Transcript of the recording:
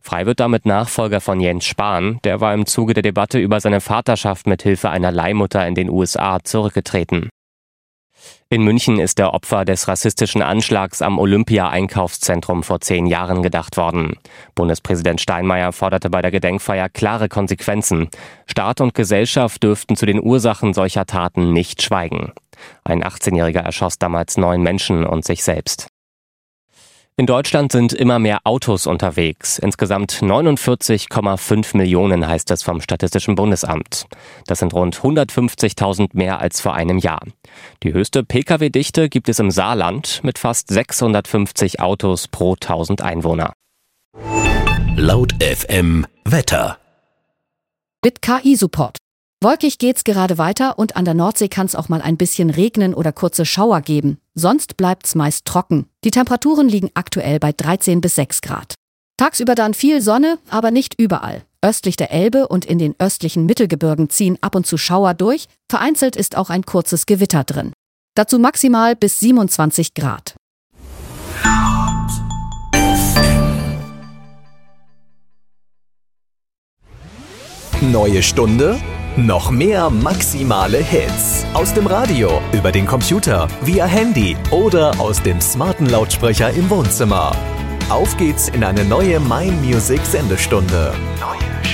Frei wird damit Nachfolger von Jens Spahn. Der war im Zuge der Debatte über seine Vaterschaft mit Hilfe einer Leihmutter in den USA zurückgetreten. In München ist der Opfer des rassistischen Anschlags am Olympia-Einkaufszentrum vor 10 Jahren gedacht worden. Bundespräsident Steinmeier forderte bei der Gedenkfeier klare Konsequenzen. Staat und Gesellschaft dürften zu den Ursachen solcher Taten nicht schweigen. Ein 18-Jähriger erschoss damals 9 Menschen und sich selbst. In Deutschland sind immer mehr Autos unterwegs. Insgesamt 49,5 Millionen heißt es vom Statistischen Bundesamt. Das sind rund 150.000 mehr als vor einem Jahr. Die höchste Pkw-Dichte gibt es im Saarland mit fast 650 Autos pro 1000 Einwohner. Laut FM Wetter. Mit KI-Support. Wolkig geht's gerade weiter und an der Nordsee kann's auch mal ein bisschen regnen oder kurze Schauer geben. Sonst bleibt's meist trocken. Die Temperaturen liegen aktuell bei 13 bis 6 Grad. Tagsüber dann viel Sonne, aber nicht überall. Östlich der Elbe und in den östlichen Mittelgebirgen ziehen ab und zu Schauer durch. Vereinzelt ist auch ein kurzes Gewitter drin. Dazu maximal bis 27 Grad. Neue Stunde? Noch mehr maximale Hits. Aus dem Radio, über den Computer, via Handy oder aus dem smarten Lautsprecher im Wohnzimmer. Auf geht's in eine neue My Music Sendestunde.